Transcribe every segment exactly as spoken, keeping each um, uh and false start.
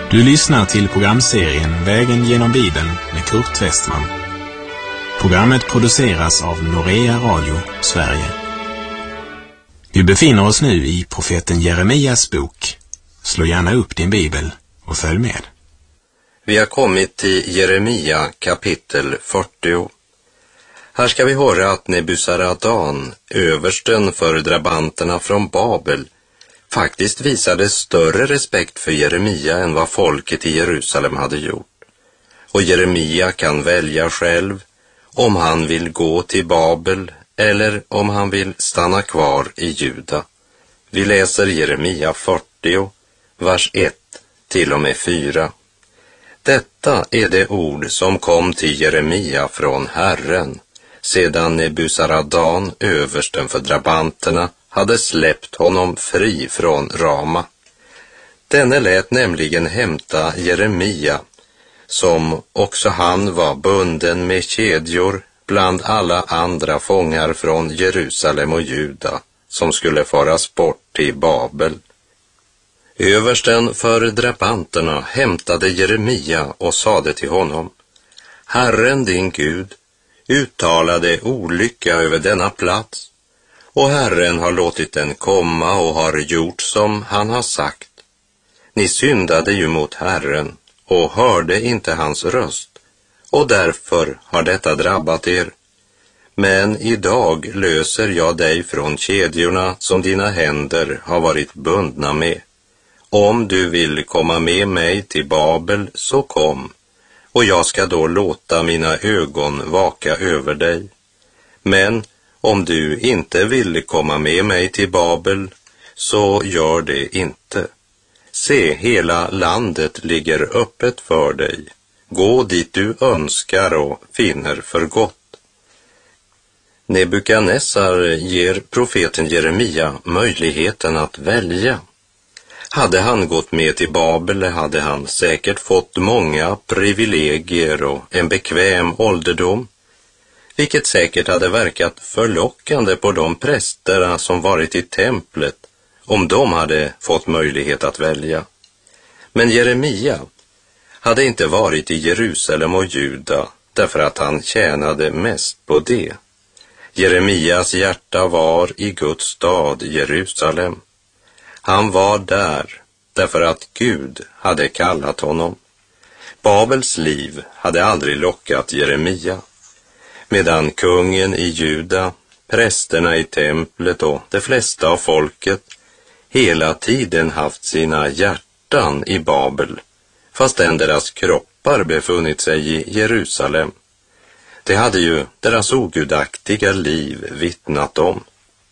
Du lyssnar till programserien Vägen genom Bibeln med Kurt Westman. Programmet produceras av Norea Radio, Sverige. Vi befinner oss nu i profeten Jeremias bok. Slå gärna upp din bibel och följ med. Vi har kommit till Jeremia kapitel fyrtio. Här ska vi höra att Nebuzaradan, översten för drabanterna från Babel, faktiskt visade större respekt för Jeremia än vad folket i Jerusalem hade gjort. Och Jeremia kan välja själv om han vill gå till Babel eller om han vill stanna kvar i Juda. Vi läser Jeremia fyrtio, vers ett till och med fyra. Detta är det ord som kom till Jeremia från Herren, sedan Nebuzaradan, översten för drabanterna, hade släppt honom fri från Rama. Denne lät nämligen hämta Jeremia, som också han var bunden med kedjor bland alla andra fångar från Jerusalem och Juda, som skulle föras bort till Babel. Översten för drabanterna hämtade Jeremia och sade till honom: Herren din Gud uttalade olycka över denna plats, och Herren har låtit den komma och har gjort som han har sagt. Ni syndade ju mot Herren och hörde inte hans röst, och därför har detta drabbat er. Men idag löser jag dig från kedjorna som dina händer har varit bundna med. Om du vill komma med mig till Babel, så kom, och jag ska då låta mina ögon vaka över dig. Men om du inte vill komma med mig till Babel, så gör det inte. Se, hela landet ligger öppet för dig. Gå dit du önskar och finner för gott. Nebukadnessar ger profeten Jeremia möjligheten att välja. Hade han gått med till Babel hade han säkert fått många privilegier och en bekväm ålderdom, vilket säkert hade verkat förlockande på de prästerna som varit i templet om de hade fått möjlighet att välja. Men Jeremia hade inte varit i Jerusalem och Juda därför att han tjänade mest på det. Jeremias hjärta var i Guds stad Jerusalem. Han var där därför att Gud hade kallat honom. Babels liv hade aldrig lockat Jeremia, medan kungen i Juda, prästerna i templet och de flesta av folket hela tiden haft sina hjärtan i Babel, fastän deras kroppar befunnit sig i Jerusalem. Det hade ju deras ogudaktiga liv vittnat om.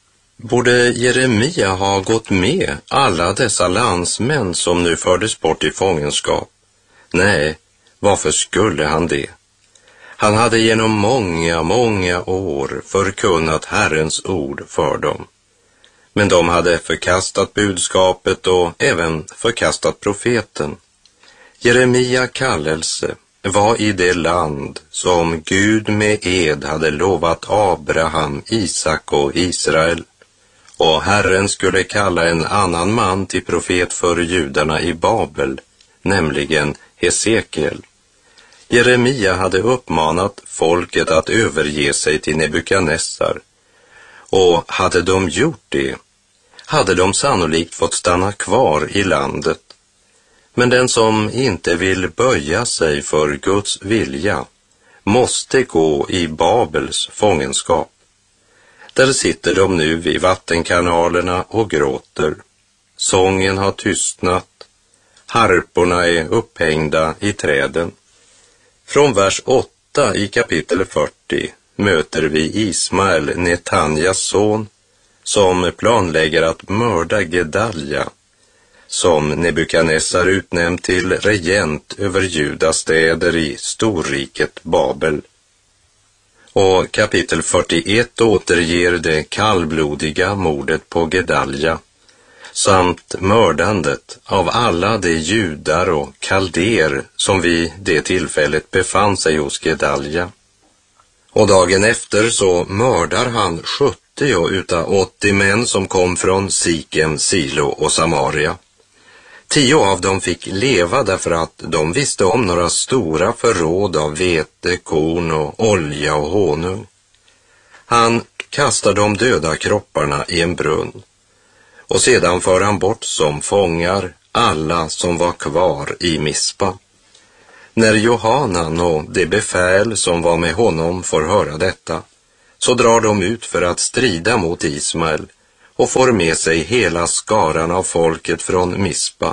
Borde Jeremia ha gått med alla dessa landsmän som nu fördes bort i fångenskap? Nej, varför skulle han det? Han hade genom många, många år förkunnat Herrens ord för dem. Men de hade förkastat budskapet och även förkastat profeten. Jeremia kallelse var i det land som Gud med ed hade lovat Abraham, Isak och Israel. Och Herren skulle kalla en annan man till profet för judarna i Babel, nämligen Hesekiel. Jeremia hade uppmanat folket att överge sig till Nebukadnessar, och hade de gjort det hade de sannolikt fått stanna kvar i landet. Men den som inte vill böja sig för Guds vilja måste gå i Babels fångenskap. Där sitter de nu vid vattenkanalerna och gråter. Sången har tystnat. Harporna är upphängda i träden. Från vers åtta i kapitel fyrtio möter vi Ismael, Netanjas son, som planlägger att mörda Gedalja, som Nebukadnessar utnämnt till regent över Judas städer i storriket Babel. Och kapitel fyrtioett återger det kallblodiga mordet på Gedalja samt mördandet av alla de judar och kalder som vid det tillfället befann sig hos Gedalja. Och dagen efter så mördar han sjuttio utav åttio män som kom från Sikem, Silo och Samaria. Tio av dem fick leva därför att de visste om några stora förråd av vete, korn och olja och honung. Han kastade de döda kropparna i en brunn och sedan för han bort som fångar alla som var kvar i Mispa. När Johanan och det befäl som var med honom får höra detta, så drar de ut för att strida mot Ismael och får med sig hela skaran av folket från Mispa.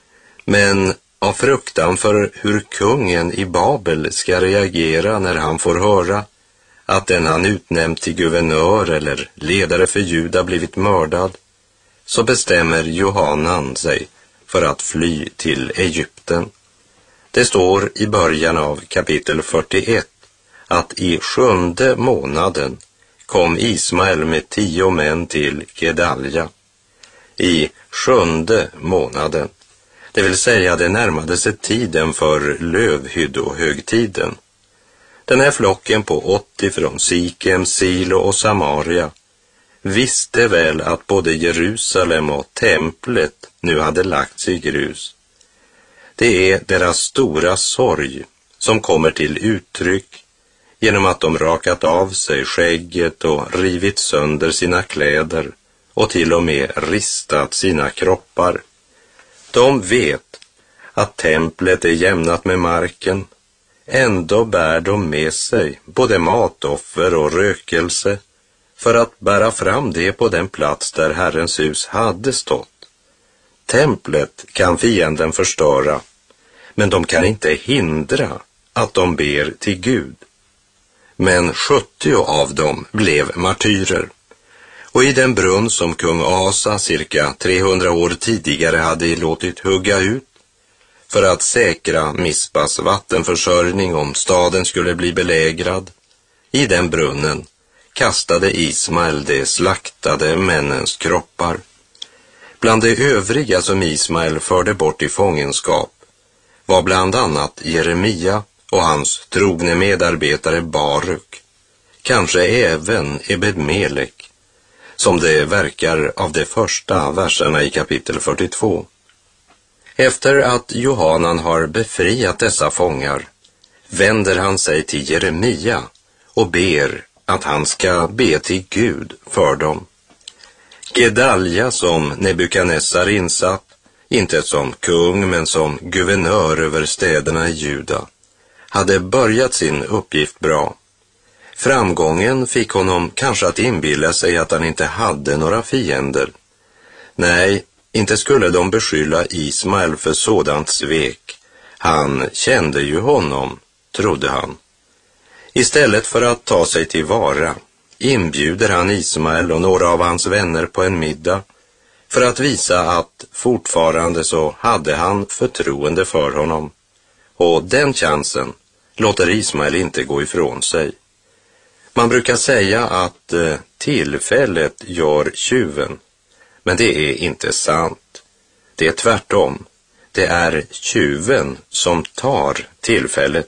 Men av fruktan för hur kungen i Babel ska reagera när han får höra att den han utnämnt till guvernör eller ledare för Juda blivit mördad, så bestämmer Johanan sig för att fly till Egypten. Det står i början av kapitel fyrtioett att i sjunde månaden kom Ismael med tio män till Gedalja. I sjunde månaden, det vill säga det närmade sig tiden för lövhyddohögtiden. Den här flocken på åttio från Sikem, Silo och Samaria visste väl att både Jerusalem och templet nu hade lagts i grus. Det är deras stora sorg som kommer till uttryck genom att de rakat av sig skägget och rivit sönder sina kläder och till och med ristat sina kroppar. De vet att templet är jämnat med marken. Ändå bär de med sig både matoffer och rökelse för att bära fram det på den plats där Herrens hus hade stått. Templet kan fienden förstöra, men de kan inte hindra att de ber till Gud. Men sjuttio av dem blev martyrer. Och i den brunn som kung Asa cirka trehundra år tidigare hade låtit hugga ut för att säkra Mispas vattenförsörjning om staden skulle bli belägrad, i den brunnen kastade Ismael de slaktade männens kroppar. Bland de övriga som Ismael förde bort i fångenskap var bland annat Jeremia och hans trogne medarbetare Baruk, kanske även Ebed-Melek, som det verkar av de första verserna i kapitel fyrtiotvå. Efter att Johanan har befriat dessa fångar vänder han sig till Jeremia och ber att han ska be till Gud för dem. Gedalja, som Nebukadnessar insatt, inte som kung men som guvernör över städerna i Juda, hade börjat sin uppgift bra. Framgången fick honom kanske att inbilla sig att han inte hade några fiender. Nej, inte skulle de beskylla Ismael för sådant svek. Han kände ju honom, trodde han. Istället för att ta sig till vara inbjuder han Ismael och några av hans vänner på en middag för att visa att fortfarande så hade han förtroende för honom. Och den chansen låter Ismael inte gå ifrån sig. Man brukar säga att eh, tillfället gör tjuven, men det är inte sant. Det är tvärtom. Det är tjuven som tar tillfället.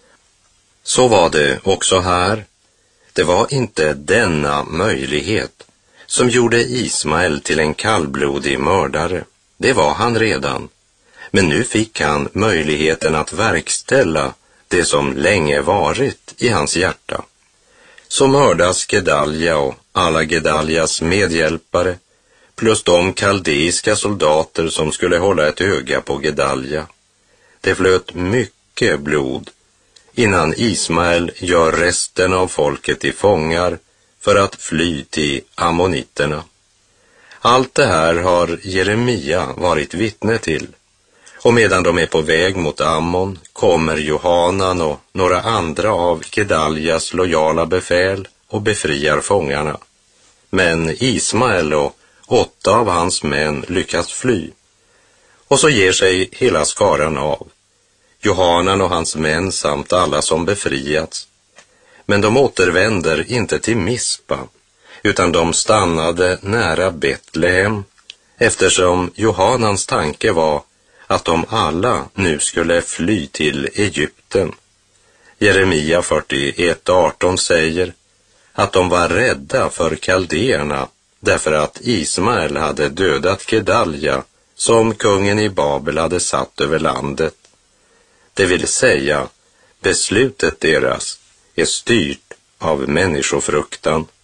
Så var det också här. Det var inte denna möjlighet som gjorde Ismael till en kallblodig mördare. Det var han redan. Men nu fick han möjligheten att verkställa det som länge varit i hans hjärta. Så mördas Gedalja och alla Gedaljas medhjälpare plus de kaldeiska soldater som skulle hålla ett öga på Gedalja. Det flöt mycket blod innan Ismael gör resten av folket till fångar för att fly till ammoniterna. Allt det här har Jeremia varit vittne till. Och medan de är på väg mot Ammon kommer Johanan och några andra av Gedaljas lojala befäl och befriar fångarna. Men Ismael och åtta av hans män lyckas fly. Och så ger sig hela skaran av. Johanan och hans män samt alla som befriats. Men de återvänder inte till Mispa, utan de stannade nära Betlehem, eftersom Johanans tanke var att de alla nu skulle fly till Egypten. Jeremia fyrtioett arton säger att de var rädda för kaldeerna därför att Ismael hade dödat Gedalja som kungen i Babel hade satt över landet. Det vill säga, beslutet deras är styrt av människofruktan.